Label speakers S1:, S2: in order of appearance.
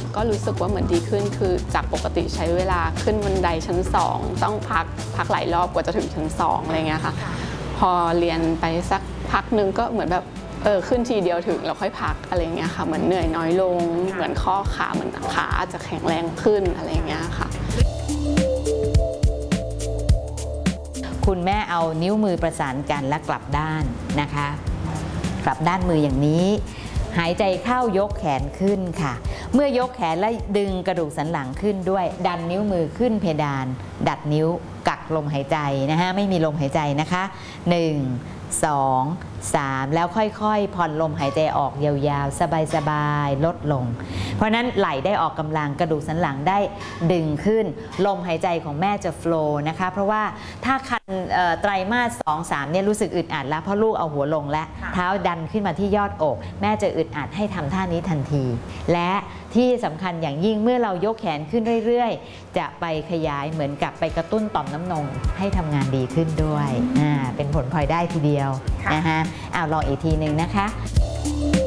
S1: ก็รู้สึกว่าเหมือนดีขึ้นคือจากปกติใช้เวลาขึ้นบันไดชั้น2ต้องพักหลายรอบกว่าจะถึงชั้น2อะไรเงี้ยค่ะพอเรียนไปสักพักนึงก็เหมือนแบบขึ้นทีเดียวถึงแล้วค่อยพักอะไรเงี้ยค่ะเหมือนเหนื่อยน้อยลงเหมือนข้อขาเหมือนขาจะแข็งแรงขึ้นอะไรเงี้ยค่ะ
S2: คุณแม่เอานิ้วมือประสานกันและกลับด้านนะคะกลับด้านมืออย่างนี้หายใจเข้ายกแขนขึ้นค่ะเมื่อยกแขนและดึงกระดูกสันหลังขึ้นด้วยดันนิ้วมือขึ้นเพดานดัดนิ้วกักลมหายใจนะคะไม่มีลมหายใจนะคะ1 2 3แล้วค่อยๆผ่อนลมหายใจออกยาวๆสบายๆลดลงเพราะนั้นไหล่ได้ออกกำลังกระดูกสันหลังได้ดึงขึ้นลมหายใจของแม่จะโฟลว์นะคะเพราะว่าถ้าคันไตรมาส2 3เนี่ยรู้สึกอึดอัดแล้วเพราะลูกเอาหัวลงและเท้าดันขึ้นมาที่ยอดอกแม่จะอึดอัดให้ทำท่านี้ทันทีและที่สำคัญอย่างยิ่งเมื่อเรายกแขนขึ้นเรื่อยๆจะไปขยายเหมือนกับไปกระตุ้นต่อมน้ำนมให้ทำงานดีขึ้นด้วยเป็นผลพลอยได้ทีเดียวนะคะลองอีกทีหนึ่งนะคะ